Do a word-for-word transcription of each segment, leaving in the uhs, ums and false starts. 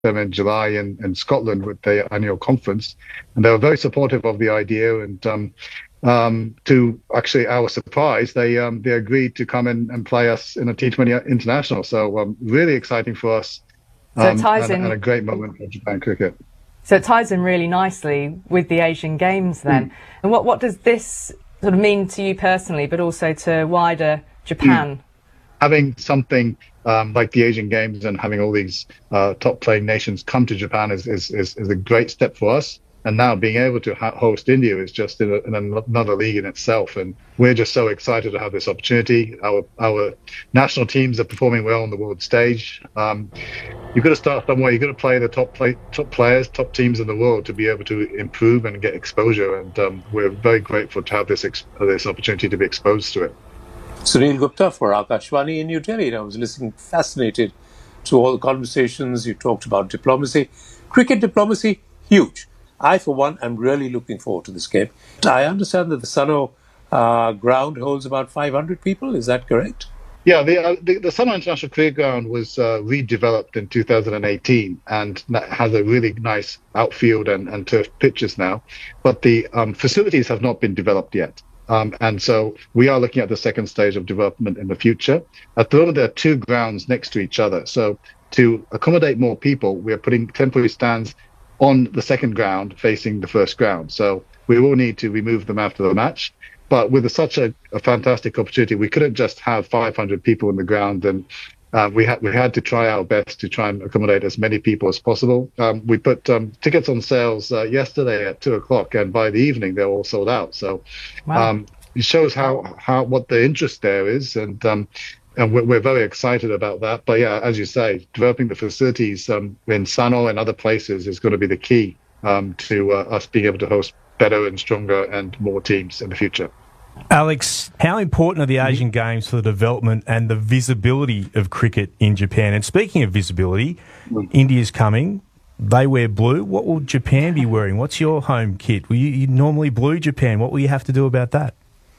them in July in, in Scotland with their annual conference, and they were very supportive of the idea. And um, um, to actually our surprise, they um, they agreed to come in and play us in a T twenty international. So um, really exciting for us, um, so it ties and, in, and a great moment for Japan cricket. So it ties in really nicely with the Asian Games then. Mm. And what what does this sort of mean to you personally, but also to wider Japan? Mm. Having something um, like the Asian Games and having all these uh, top playing nations come to Japan is, is, is, is a great step for us. And now being able to ha- host India is just in, a, in another league in itself. And we're just so excited to have this opportunity. Our our national teams are performing well on the world stage. Um, you've got to start somewhere. You've got to play the top play, top players, top teams in the world to be able to improve and get exposure. And um, we're very grateful to have this ex- this opportunity to be exposed to it. Sunil Gupta for Akashvani in New Delhi. And I was listening fascinated to all the conversations. You talked about diplomacy. Cricket diplomacy, huge. I, for one, am really looking forward to this game. I understand that the Sano uh, ground holds about five hundred people. Is that correct? Yeah, the uh, the, the Sano International Cricket Ground was uh, redeveloped in two thousand eighteen and has a really nice outfield and, and turf pitches now. But the um, facilities have not been developed yet. Um, and so we are looking at the second stage of development in the future. At the moment, there are two grounds next to each other. So to accommodate more people, we are putting temporary stands on the second ground facing the first ground. So we will need to remove them after the match. But with a, such a, a fantastic opportunity, we couldn't just have five hundred people in the ground. And uh, we, had we had to try our best to try and accommodate as many people as possible. Um, we put um, tickets on sales uh, yesterday at two o'clock, and by the evening, they're all sold out. So wow. um, it shows how, how what the interest there is. And um, And we're, we're very excited about that. But yeah, as you say, developing the facilities um, in Sano and other places is going to be the key um, to uh, us being able to host better and stronger and more teams in the future. Alex, how important are the Asian mm-hmm. Games for the development and the visibility of cricket in Japan? And speaking of visibility, mm-hmm. India's coming. They wear blue. What will Japan be wearing? What's your home kit? Will you, you normally blue Japan? What will you have to do about that?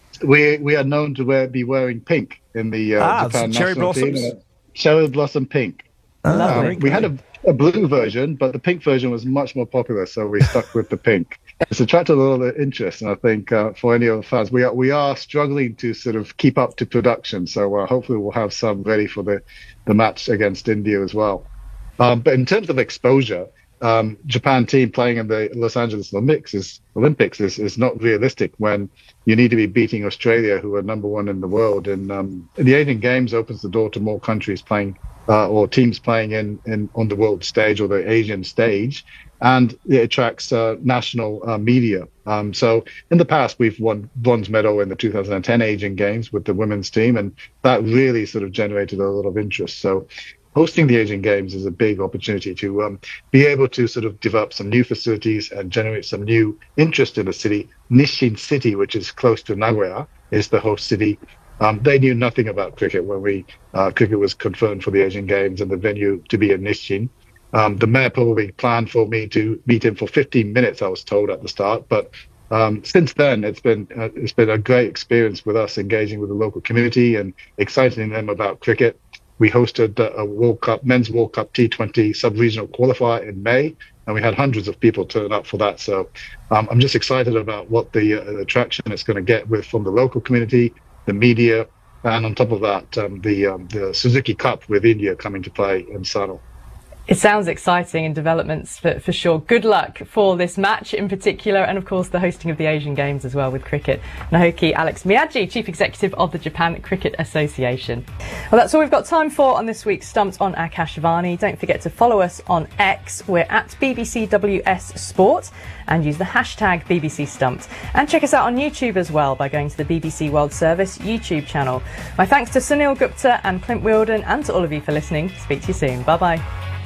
We we are known to wear, be wearing pink in the uh, ah, Japan cherry national blossoms. team. Uh, cherry blossom pink. Ah, um, we had a, a blue version, but the pink version was much more popular, so we stuck with the pink. It's attracted a lot of interest, and I think uh, for any of the fans, we are we are struggling to sort of keep up to production. So uh, hopefully we'll have some ready for the, the match against India as well. Um, but in terms of exposure, um, Japan team playing in the Los Angeles Olympics is Olympics is, is not realistic when you need to be beating Australia, who are number one in the world. And um, the Asian Games opens the door to more countries playing uh, or teams playing in, in on the world stage or the Asian stage. And it attracts uh, national uh, media. Um, so in the past, we've won bronze medal in the two thousand ten Asian Games with the women's team, and that really sort of generated a lot of interest. So hosting the Asian Games is a big opportunity to um, be able to sort of develop some new facilities and generate some new interest in the city. Nishin City, which is close to Nagoya, is the host city. Um, they knew nothing about cricket when we uh, cricket was confirmed for the Asian Games and the venue to be in Nishin. Um, the mayor probably planned for me to meet him for fifteen minutes, I was told at the start. But um, since then, it's been uh, it's been a great experience with us engaging with the local community and exciting them about cricket. We hosted a World Cup, men's World Cup T twenty sub-regional qualifier in May, and we had hundreds of people turn up for that. So um, I'm just excited about what the, uh, the traction it's going to get with from the local community, the media, and on top of that, um, the um, the Suzuki Cup with India coming to play in Sano. It sounds exciting in developments for, for sure. Good luck for this match in particular, and of course the hosting of the Asian Games as well with cricket. Naoki Alex Miyagi, Chief Executive of the Japan Cricket Association. Well, that's all we've got time for on this week's Stumped on Akashvani. Don't forget to follow us on X. We're at B B C W S Sport, and use the hashtag B B C Stumped. And check us out on YouTube as well by going to the B B C World Service YouTube channel. My thanks to Sunil Gupta and Clint Wilden, and to all of you for listening. Speak to you soon. Bye bye.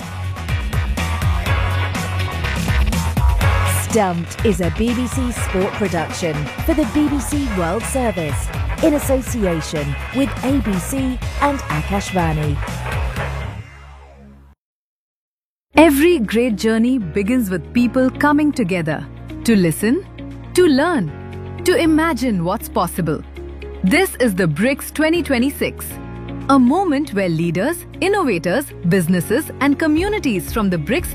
Stumped is a B B C Sport production for the B B C World Service in association with A B C and Akashvani. Every great journey begins with people coming together to listen, to learn, to imagine what's possible. This is the BRICS twenty twenty-six. A moment where leaders, innovators, businesses and communities from the BRICS